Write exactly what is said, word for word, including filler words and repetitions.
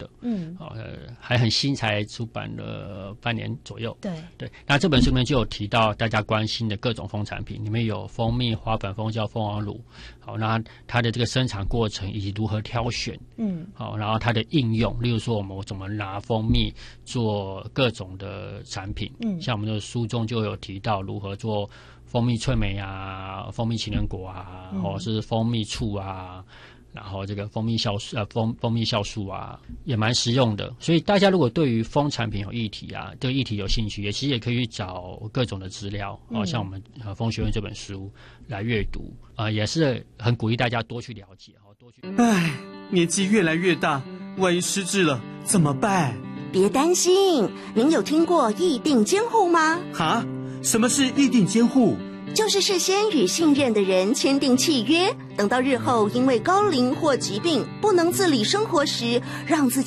的，嗯，哦，呃，还很新，才出版了半年左右。 对对，那这本书里面就有提到大家关心的各种蜂产品，里面有蜂蜜、花粉、蜂胶、蜂王乳，好，那它的这个生产过程以及如何挑选，嗯，好，然后它的应用，例如说我们怎么拿蜂蜜做各种的产品，嗯，像我们的书中就有提到如何做蜂蜜脆梅啊、蜂蜜情人果啊，或者是蜂蜜醋啊。然后这个蜂蜜酵素呃蜂蜂蜜酵素啊，也蛮实用的。所以大家如果对于蜂产品有议题啊，这个议题有兴趣，也其实也可以去找各种的资料，嗯、哦，像我们呃蜂学院这本书来阅读啊、呃，也是很鼓励大家多去了解哈，多去。 唉，年纪越来越大，万一失智了怎么办？ 别担心，您有听过议定监护吗？ 哈，什么是议定监护？ 就是事先与信任的人签订契约，等到日后因为高龄或疾病不能自理生活时，让自己